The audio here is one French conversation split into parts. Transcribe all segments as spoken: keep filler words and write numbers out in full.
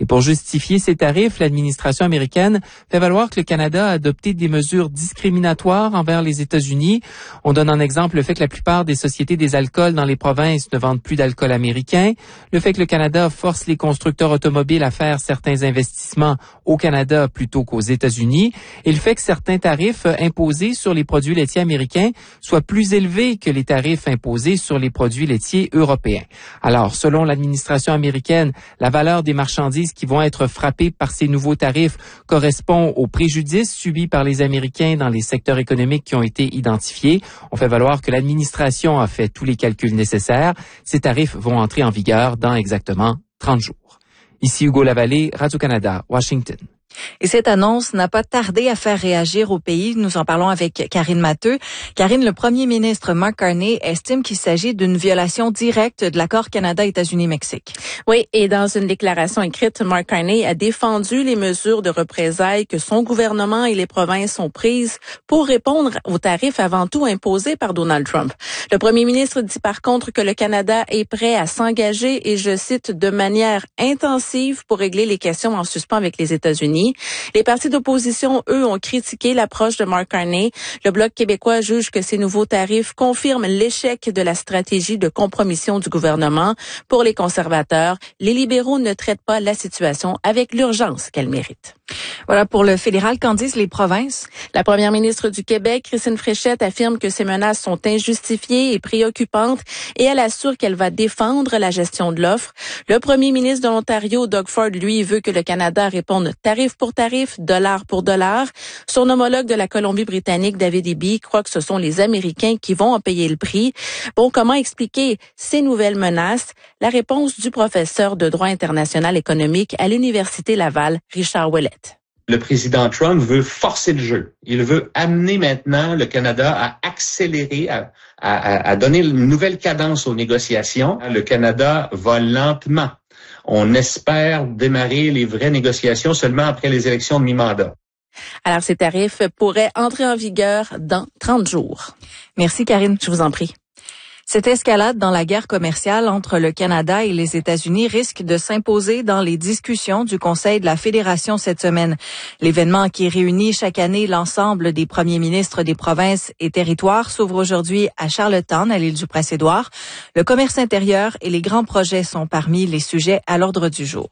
pour justifier ces tarifs, l'administration américaine fait valoir que le Canada a adopté des mesures discriminatoires envers les États-Unis. On donne en exemple le fait que la plupart des sociétés des alcools dans les provinces ne vendent plus d'alcool américain, le fait que le Canada force les constructeurs automobiles à faire certains investissements au Canada plutôt qu'aux États-Unis, et le fait que certains tarifs imposés sur les produits laitiers américains soient plus élevés que les tarifs imposés sur les produits laitiers européens. Alors, selon l'administration américaine, la valeur des marchandises qui vont être frappées par ces nouveaux tarifs correspond aux préjudices subis par les Américains dans les secteurs économiques qui ont été identifiés. On fait valoir que l'administration a fait tous les calculs nécessaires. Ces tarifs vont entrer en vigueur dans exactement trente jours. Ici Hugo Lavallée, Radio-Canada, Washington. Et cette annonce n'a pas tardé à faire réagir au pays. Nous en parlons avec Karine Matteux. Karine, le premier ministre Mark Carney estime qu'il s'agit d'une violation directe de l'accord Canada-États-Unis-Mexique. Oui, et dans une déclaration écrite, Mark Carney a défendu les mesures de représailles que son gouvernement et les provinces ont prises pour répondre aux tarifs avant tout imposés par Donald Trump. Le premier ministre dit par contre que le Canada est prêt à s'engager, et je cite, de manière intensive pour régler les questions en suspens avec les États-Unis. Les partis d'opposition, eux, ont critiqué l'approche de Mark Carney. Le Bloc québécois juge que ces nouveaux tarifs confirment l'échec de la stratégie de compromission du gouvernement. Pour les conservateurs, les libéraux ne traitent pas la situation avec l'urgence qu'elle mérite. Voilà pour le fédéral. Qu'en disent les provinces? La première ministre du Québec, Christine Fréchette, affirme que ces menaces sont injustifiées et préoccupantes, et elle assure qu'elle va défendre la gestion de l'offre. Le premier ministre de l'Ontario, Doug Ford, lui, veut que le Canada réponde tarif pour tarif, dollar pour dollar. Son homologue de la Colombie-Britannique, David Eby, croit que ce sont les Américains qui vont en payer le prix. Bon, comment expliquer ces nouvelles menaces? La réponse du professeur de droit international économique à l'Université Laval, Richard Ouellette. Le président Trump veut forcer le jeu. Il veut amener maintenant le Canada à accélérer, à, à, à donner une nouvelle cadence aux négociations. Le Canada va lentement. On espère démarrer les vraies négociations seulement après les élections de mi-mandat. Alors, ces tarifs pourraient entrer en vigueur dans trente jours. Merci, Karine. Je vous en prie. Cette escalade dans la guerre commerciale entre le Canada et les États-Unis risque de s'imposer dans les discussions du Conseil de la Fédération cette semaine. L'événement qui réunit chaque année l'ensemble des premiers ministres des provinces et territoires s'ouvre aujourd'hui à Charlottetown, à l'île du Prince-Édouard. Le commerce intérieur et les grands projets sont parmi les sujets à l'ordre du jour.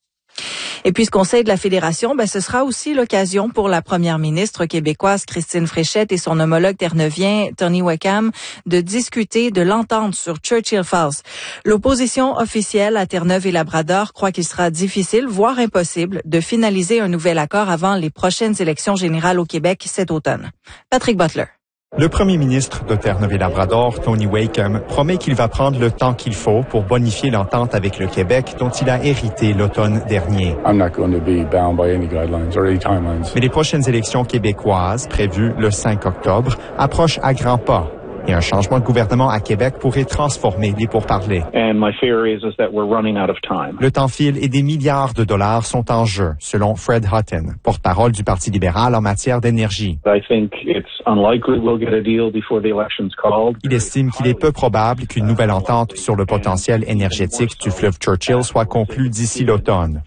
Et puis ce Conseil de la Fédération, ben, ce sera aussi l'occasion pour la première ministre québécoise Christine Fréchette et son homologue terneuvien Tony Wickham de discuter de l'entente sur Churchill Falls. L'opposition officielle à Terre-Neuve et Labrador croit qu'il sera difficile, voire impossible, de finaliser un nouvel accord avant les prochaines élections générales au Québec cet automne. Patrick Butler. Le premier ministre de Terre-Neuve et Labrador, Tony Wickham, promet qu'il va prendre le temps qu'il faut pour bonifier l'entente avec le Québec dont il a hérité l'automne dernier. Mais les prochaines élections québécoises, prévues le cinq octobre, approchent à grands pas. Et un changement de gouvernement à Québec pourrait transformer les pourparlers. Le temps file et des milliards de dollars sont en jeu, selon Fred Hutton, porte-parole du Parti libéral en matière d'énergie. Il estime qu'il est peu probable qu'une nouvelle entente sur le potentiel énergétique du fleuve Churchill soit conclue d'ici l'automne.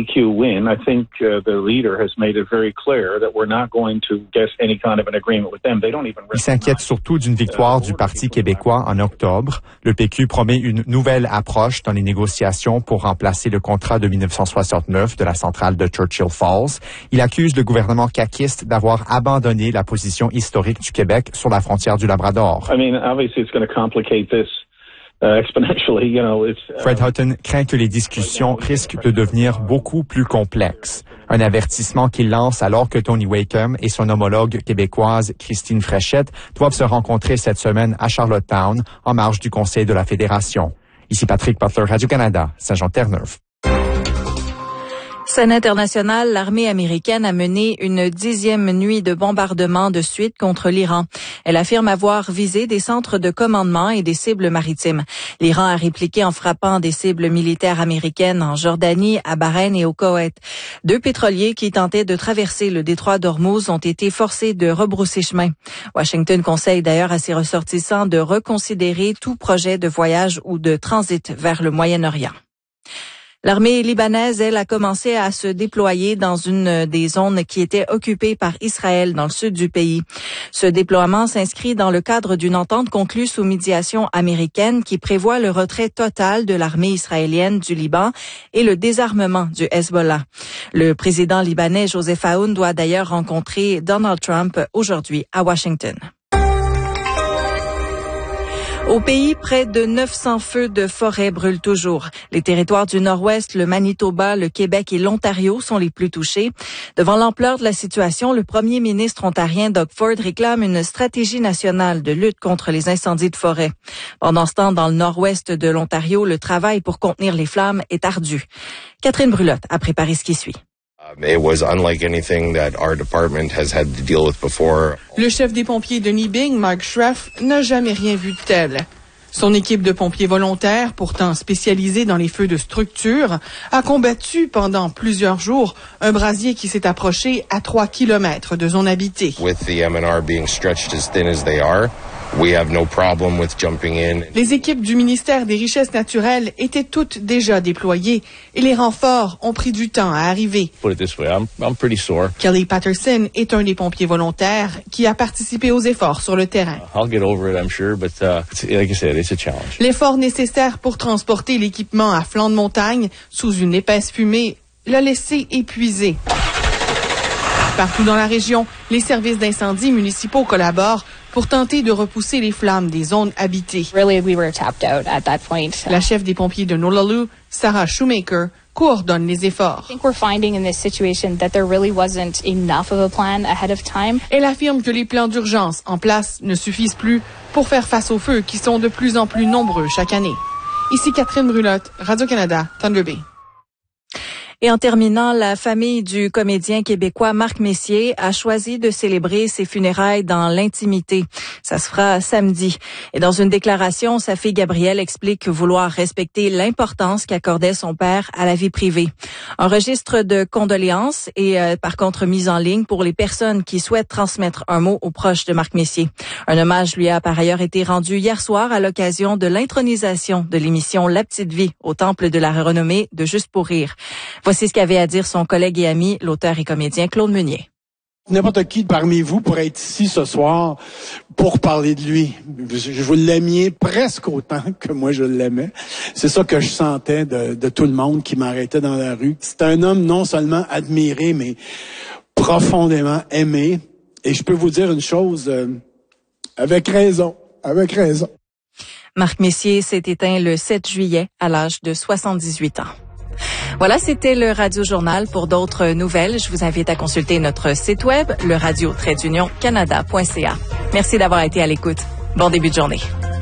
Il s'inquiète surtout d'une victoire du Parti québécois en octobre. Le P Q promet une nouvelle approche dans les négociations pour remplacer le contrat de dix-neuf cent soixante-neuf de la centrale de Churchill Falls. Il accuse le gouvernement caquiste d'avoir abandonné la position historique du Québec sur la frontière du Labrador. I mean, obviously it's going to complicate this. Uh, exponentially, you know, it's, uh... Fred Hutton craint que les discussions risquent de devenir beaucoup plus complexes. Un avertissement qu'il lance alors que Tony Wickham et son homologue québécoise Christine Fréchette doivent se rencontrer cette semaine à Charlottetown en marge du Conseil de la Fédération. Ici Patrick Butler, Radio-Canada, Saint-Jean-Terre-Neuve. Scène internationale, l'armée américaine a mené une dixième nuit de bombardement de suite contre l'Iran. Elle affirme avoir visé des centres de commandement et des cibles maritimes. L'Iran a répliqué en frappant des cibles militaires américaines en Jordanie, à Bahreïn et au Koweït. Deux pétroliers qui tentaient de traverser le détroit d'Ormuz ont été forcés de rebrousser chemin. Washington conseille d'ailleurs à ses ressortissants de reconsidérer tout projet de voyage ou de transit vers le Moyen-Orient. L'armée libanaise, elle, a commencé à se déployer dans une des zones qui était occupée par Israël dans le sud du pays. Ce déploiement s'inscrit dans le cadre d'une entente conclue sous médiation américaine qui prévoit le retrait total de l'armée israélienne du Liban et le désarmement du Hezbollah. Le président libanais Joseph Aoun doit d'ailleurs rencontrer Donald Trump aujourd'hui à Washington. Au pays, près de neuf cents feux de forêt brûlent toujours. Les territoires du Nord-Ouest, le Manitoba, le Québec et l'Ontario sont les plus touchés. Devant l'ampleur de la situation, le premier ministre ontarien Doug Ford réclame une stratégie nationale de lutte contre les incendies de forêt. Pendant ce temps, dans le Nord-Ouest de l'Ontario, le travail pour contenir les flammes est ardu. Catherine Brulotte a préparé ce qui suit. It was unlike anything that our department has had to deal with before. Le chef des pompiers de Nibing, Mark Schreff, n'a jamais rien vu de tel. Son équipe de pompiers volontaires, pourtant spécialisée dans les feux de structure, a combattu pendant plusieurs jours un brasier qui s'est approché à trois kilomètres de zone habitée. With the M N R being stretched as thin as they are, we have no problem with jumping in. Les équipes du ministère des Richesses naturelles étaient toutes déjà déployées et les renforts ont pris du temps à arriver. Put it this way, I'm, I'm pretty sore. Kelly Patterson est un des pompiers volontaires qui a participé aux efforts sur le terrain. I'll get over it, I'm sure, but uh, like I said, it's a challenge. L'effort nécessaire pour transporter l'équipement à flanc de montagne sous une épaisse fumée l'a laissé épuisé. Partout dans la région, les services d'incendie municipaux collaborent pour tenter de repousser les flammes des zones habitées. Really, we were tapped out at that point. La chef des pompiers de Nolalu, Sarah Shoemaker, coordonne les efforts. I think we're finding in this situation that there really wasn't enough of a plan ahead of time. Elle affirme que les plans d'urgence en place ne suffisent plus pour faire face aux feux qui sont de plus en plus nombreux chaque année. Ici Catherine Brulotte, Radio-Canada, Thunder Bay. Et en terminant, la famille du comédien québécois Marc Messier a choisi de célébrer ses funérailles dans l'intimité. Ça se fera samedi. Et dans une déclaration, sa fille Gabrielle explique vouloir respecter l'importance qu'accordait son père à la vie privée. Un registre de condoléances est euh, par contre mis en ligne pour les personnes qui souhaitent transmettre un mot aux proches de Marc Messier. Un hommage lui a par ailleurs été rendu hier soir à l'occasion de l'intronisation de l'émission La Petite Vie au Temple de la Renommée de Juste pour rire. Voici ce qu'avait à dire son collègue et ami, l'auteur et comédien Claude Meunier. N'importe qui parmi vous pourrait être ici ce soir pour parler de lui. Je vous l'aimiez presque autant que moi je l'aimais. C'est ça que je sentais de, de tout le monde qui m'arrêtait dans la rue. C'est un homme non seulement admiré, mais profondément aimé. Et je peux vous dire une chose, euh, avec raison, avec raison. Marc Messier s'est éteint le sept juillet à l'âge de soixante-dix-huit ans. Voilà, c'était le Radio Journal. Pour d'autres nouvelles, je vous invite à consulter notre site web, le radio tiret d'union canada point c a. Merci d'avoir été à l'écoute. Bon début de journée.